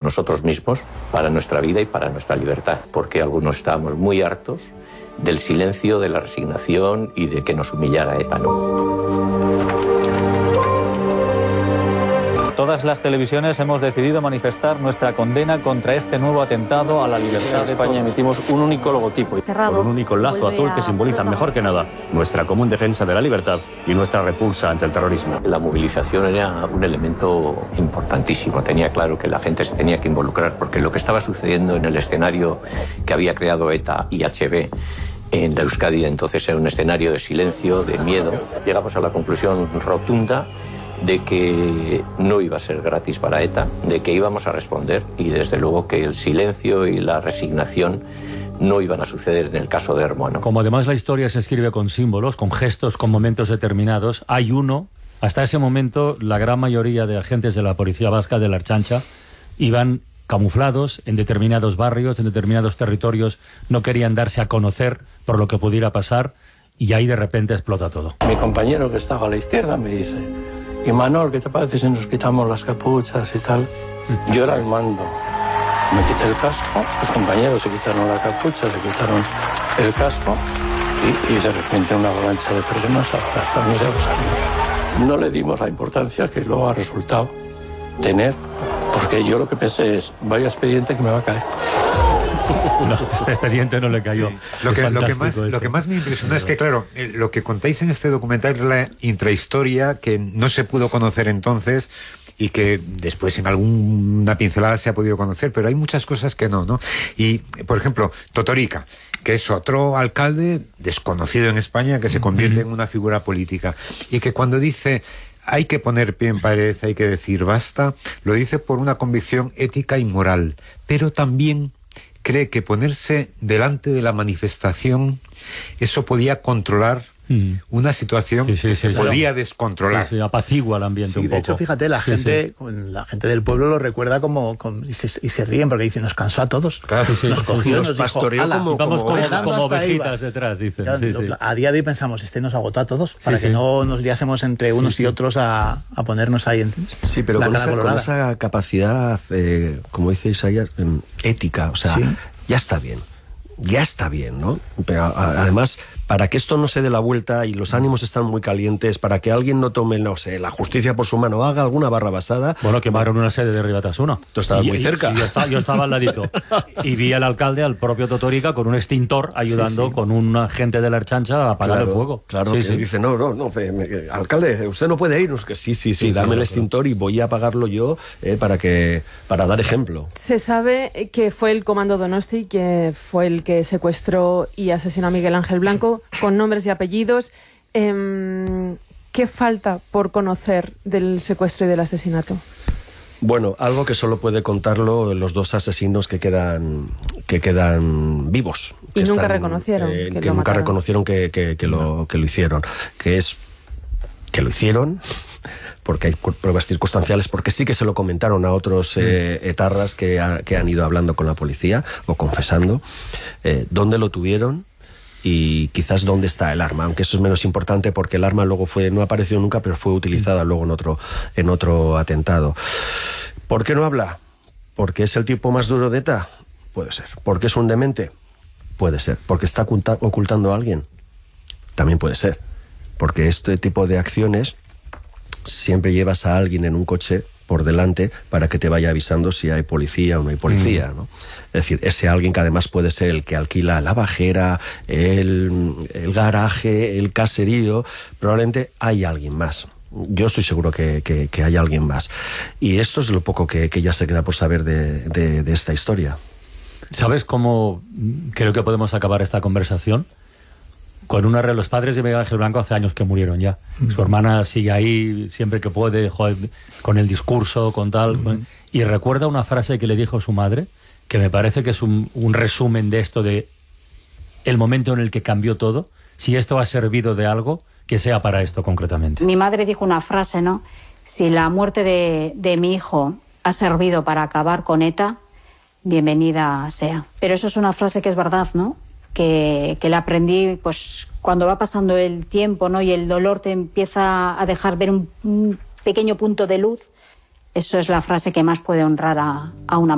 nosotros mismos, para nuestra vida y para nuestra libertad, porque algunos estábamos muy hartos del silencio, de la resignación y de que nos humillara ETA, ¿no? Todas las televisiones hemos decidido manifestar nuestra condena contra este nuevo atentado a la libertad. En España emitimos un único logotipo, con un único lazo azul que simboliza mejor que nada nuestra común defensa de la libertad y nuestra repulsa ante el terrorismo. La movilización era un elemento importantísimo. Tenía claro que la gente se tenía que involucrar, porque lo que estaba sucediendo en el escenario que había creado ETA y HB en la Euskadi entonces era un escenario de silencio, de miedo. Llegamos a la conclusión rotunda de que no iba a ser gratis para ETA, de que íbamos a responder y desde luego que el silencio y la resignación no iban a suceder en el caso de Hermano. Como además la historia se escribe con símbolos, con gestos, con momentos determinados, hay uno, hasta ese momento la gran mayoría de agentes de la Policía Vasca de la Ertzaintza iban camuflados en determinados barrios, en determinados territorios, no querían darse a conocer por lo que pudiera pasar y ahí de repente explota todo. Mi compañero que estaba a la izquierda me dice: y Manol, ¿qué te parece si nos quitamos las capuchas y tal? Yo era el mando. Me quité el casco, los compañeros se quitaron la capucha, se quitaron el casco y de repente una avalancha de personas abrazándose y abrazando. No le dimos la importancia que luego ha resultado tener, porque yo lo que pensé es: vaya expediente que me va a caer. No, este expediente no le cayó. Sí. Lo que más me impresiona es que, claro, lo que contáis en este documental es la intrahistoria que no se pudo conocer entonces y que después en alguna pincelada se ha podido conocer, pero hay muchas cosas que no, ¿no? Y, por ejemplo, Totorika, que es otro alcalde desconocido en España que se convierte en una figura política y que cuando dice hay que poner pie en pared, hay que decir basta, lo dice por una convicción ética y moral, pero también cree que ponerse delante de la manifestación, eso podía controlar una situación que se podía descontrolar. Sí, apacigua el ambiente un poco. De hecho, fíjate, la gente del pueblo lo recuerda y se ríen porque dicen: nos cansó a todos. Claro, nos cogió, nos pastoreó dijo, vamos como ovejitas ibas. detrás, dicen. Claro, a día de hoy pensamos: nos agotó a todos, para que no nos liásemos entre unos y otros a ponernos ahí en Sí, pero con esa capacidad, como dice Isaías, ética, o sea, ya está bien, ¿no? Pero además, para que esto no se dé la vuelta y los ánimos están muy calientes, para que alguien no tome, no sé, la justicia por su mano, haga alguna barra basada... Bueno, quemaron una sede de Ribatasuna. Tú estabas muy cerca. Sí, yo estaba al ladito. Y vi al alcalde, al propio Totorika, con un extintor ayudando con un agente de la Ertzaintza a apagar el fuego. Claro, dice, no, alcalde, usted no puede irnos. Que sí, dame el extintor y voy a apagarlo yo para dar ejemplo. Se sabe que fue el Comando Donosti que fue el que secuestró y asesinó a Miguel Ángel Blanco, con nombres y apellidos. ¿Qué falta por conocer del secuestro y del asesinato? Bueno, algo que solo puede contarlo los dos asesinos que quedan vivos. Y nunca reconocieron que nunca reconocieron que lo hicieron. Que lo hicieron porque hay pruebas circunstanciales, porque sí que se lo comentaron a otros etarras que han ido hablando con la policía o confesando dónde lo tuvieron y quizás dónde está el arma, aunque eso es menos importante porque el arma luego no apareció nunca, pero fue utilizada luego en otro atentado. ¿Por qué no habla? ¿Porque es el tipo más duro de ETA? Puede ser. ¿Porque es un demente? Puede ser. ¿Porque está ocultando a alguien? También puede ser. Porque este tipo de acciones siempre llevas a alguien en un coche por delante para que te vaya avisando si hay policía o no hay policía, ¿no? Es decir, ese alguien que además puede ser el que alquila la bajera, el garaje, el caserío, probablemente hay alguien más. Yo estoy seguro que hay alguien más. Y esto es lo poco que ya se queda por saber de esta historia. ¿Sabes cómo creo que podemos acabar esta conversación? Con los padres de Miguel Ángel Blanco hace años que murieron ya. Su hermana sigue ahí siempre que puede, con el discurso, con tal. Y recuerda una frase que le dijo su madre, que me parece que es un resumen de esto, de el momento en el que cambió todo. Si esto ha servido de algo, que sea para esto concretamente. Mi madre dijo una frase, ¿no? Si la muerte de mi hijo ha servido para acabar con ETA, bienvenida sea. Pero eso es una frase que es verdad, ¿no? Que la aprendí pues cuando va pasando el tiempo, ¿no? Y el dolor te empieza a dejar ver un pequeño punto de luz. Eso es la frase que más puede honrar a una